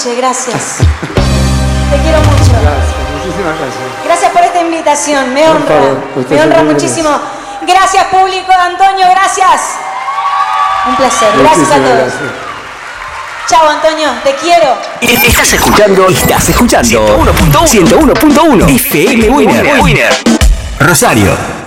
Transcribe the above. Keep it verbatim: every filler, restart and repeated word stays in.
noche, gracias. Te quiero mucho. Gracias, muchísimas gracias. Gracias por esta invitación, me honra, favor, me honra muchísimo. Gracias público, Antonio, gracias. Un placer, gracias a todos. Gracias. Chao Antonio, te quiero. Estás escuchando, estás escuchando ciento uno punto uno F M Winner, Winner, Rosario.